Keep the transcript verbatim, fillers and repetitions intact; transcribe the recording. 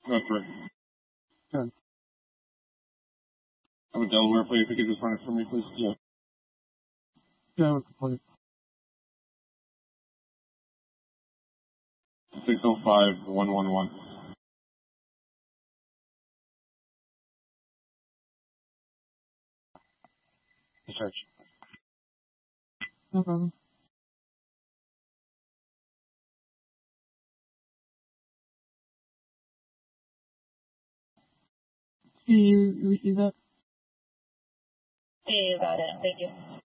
That's right. Good. I have a Delaware plate. If you could just run it for me, please. Yeah. Yeah, complete. six oh five one one one. Research. No problem. Can you, you receive that? Hey, about it. Thank you.